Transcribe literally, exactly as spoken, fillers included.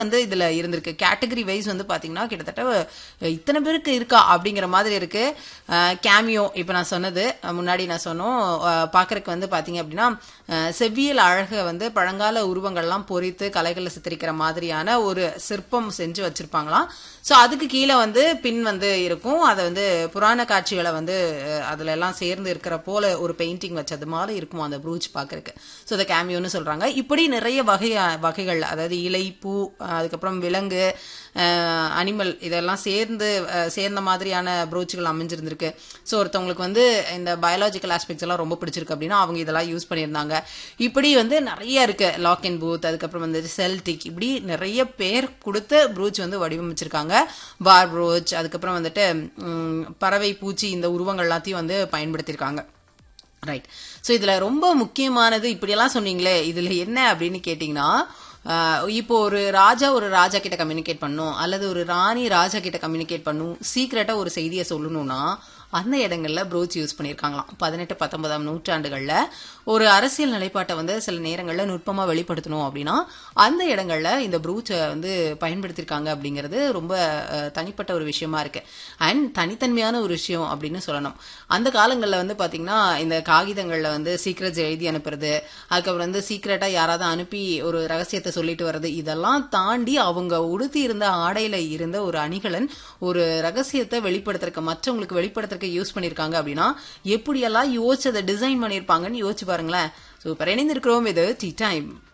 வந்து இதுல இருந்திருக்கு. கேட்டகரி வைஸ் வந்து பாத்தீங்கன்னா கிட்டத்தட்ட இத்தனை பேருக்கு இருக்கா அப்படிங்கிற மாதிரி இருக்கு. கேமியோ இப்ப நான் சொன்னது முன்னாடி நான் சொன்னோம் பாக்குறதுக்கு வந்து பாத்தீங்க அப்படின்னா செவ்வியல் அழக வந்து பழங்கால உருவங்கள்லாம் பொறித்து கலைகளை சித்தரிக்கிற மாதிரியான ஒரு சிற்பம் செஞ்சு வச்சிருப்பாங்களாம். சோ அதுக்கு கீழே வந்து பின் வந்து இருக்கும். அதை வந்து புராண காட்சிகளை வந்து அதுல எல்லாம் சேர்ந்து இருக்கிற போல ஒரு பெயிண்டிங் வச்சது மாதிரி இருக்கும் அந்த ப்ரூச் பாக்குறதுக்கு. சோ அதை கேமியோன்னு சொல்றாங்க. இப்படி நிறைய வகை வகைகள், அதாவது இலை, பூ, அதுக்கப்புறம் விலங்கு, அனிமல் இதெல்லாம் சேர்ந்து சேர்ந்த மாதிரியான ப்ரோச்சுகள் அமைஞ்சிருந்திருக்கு. ஸோ ஒருத்தவங்களுக்கு வந்து இந்த பயாலஜிக்கல் ஆஸ்பெக்ட்ஸ் எல்லாம் ரொம்ப பிடிச்சிருக்கு அப்படின்னா அவங்க இதெல்லாம் யூஸ் பண்ணியிருந்தாங்க. இப்படி வந்து நிறைய இருக்கு. லாக் அண்ட் பூத், அதுக்கப்புறம் வந்து செல்டிக், இப்படி நிறைய பேர் கொடுத்து ப்ரூச் வந்து வடிவமைச்சிருக்காங்க. பார் ப்ரோச், அதுக்கப்புறம் வந்துட்டு பறவை, பூச்சி, இந்த உருவங்கள் எல்லாத்தையும் வந்து பயன்படுத்தியிருக்காங்க. ரைட். ஸோ இதுல ரொம்ப முக்கியமானது இப்படியெல்லாம் சொன்னீங்களே, இதுல என்ன அப்படின்னு கேட்டீங்கன்னா, இப்போ ஒரு ராஜா ஒரு ராஜா கிட்ட கம்யூனிகேட் பண்ணும், அல்லது ஒரு ராணி ராஜா கிட்ட கம்யூனிகேட் பண்ணும், சீக்கிரட்டா ஒரு செய்தியை சொல்லணும்னா அந்த இடங்கள்ல ப்ரோச் யூஸ் பண்ணியிருக்காங்களாம். பதினெட்டு பத்தொன்பதாம் நூற்றாண்டுகள்ல ஒரு அரசியல் நிலைப்பாட்டை வந்து சில நேரங்கள்ல நுட்பமா வெளிப்படுத்தணும் அப்படின்னா அந்த இடங்கள்ல இந்த ப்ரூச்சை வந்து பயன்படுத்தியிருக்காங்க அப்படிங்கிறது ரொம்ப தனிப்பட்ட ஒரு விஷயமா இருக்கு. அண்ட் தனித்தன்மையான ஒரு விஷயம் அப்படின்னு சொல்லணும். அந்த காலங்கள்ல வந்து பாத்தீங்கன்னா இந்த காகிதங்கள்ல வந்து சீக்ரெட்ஸ் எழுதி அனுப்புறது, அதுக்கப்புறம் வந்து சீக்ரெட்டா யாராவது அனுப்பி ஒரு ரகசியத்தை சொல்லிட்டு வர்றது, இதெல்லாம் தாண்டி அவங்க உடுத்தி இருந்த ஆடையில இருந்த ஒரு அணிகலன் ஒரு ரகசியத்தை வெளிப்படுத்துறதுக்கு, மற்றவங்களுக்கு வெளிப்படுத்துறதுக்கு யூஸ் பண்ணிருக்காங்க அப்படின்னா எப்படியெல்லாம் யோசிச்சு அதை டிசைன் பண்ணிருப்பாங்கன்னு யோசிச்சு பாருங்களேன். சூப்பர். இணைந்திருக்கிறோம், இது டீ டைம்.